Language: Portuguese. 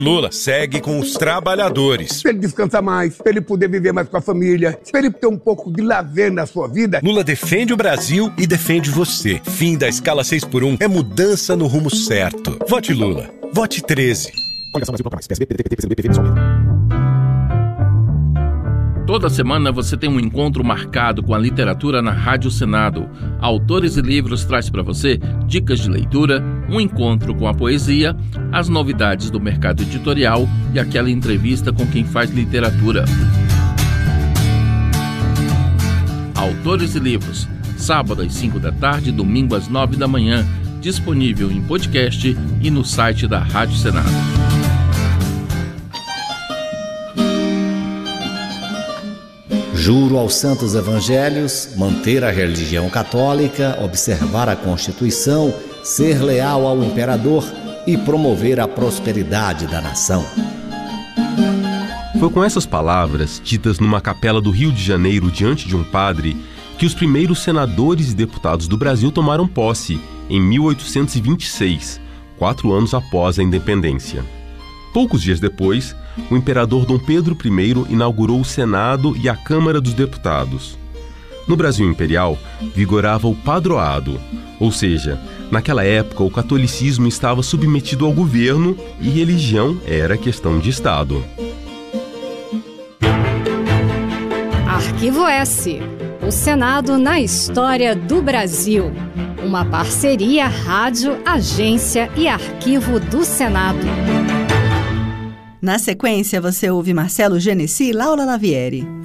Lula segue com os trabalhadores. Para ele descansar mais, para ele poder viver mais com a família, para ele ter um pouco de lazer na sua vida. Lula defende o Brasil e defende você. Fim da escala 6x1 é mudança no rumo certo. Vote Lula. Vote 13. Toda semana você tem um encontro marcado com a literatura na Rádio Senado. Autores e Livros traz para você dicas de leitura, um encontro com a poesia, as novidades do mercado editorial e aquela entrevista com quem faz literatura. Autores e Livros, sábado às 5 da tarde, domingo às 9 da manhã, disponível em podcast e no site da Rádio Senado. Juro aos santos evangelhos manter a religião católica, observar a Constituição, ser leal ao imperador e promover a prosperidade da nação. Foi com essas palavras, ditas numa capela do Rio de Janeiro diante de um padre, que os primeiros senadores e deputados do Brasil tomaram posse, em 1826, 4 anos após a independência. Poucos dias depois, o imperador Dom Pedro I inaugurou o Senado e a Câmara dos Deputados. No Brasil imperial, vigorava o padroado, ou seja, naquela época o catolicismo estava submetido ao governo e religião era questão de Estado. Arquivo S. O Senado na história do Brasil. Uma parceria Rádio, Agência e Arquivo do Senado. Na sequência, você ouve Marcelo Genesi e Laura Lavieri.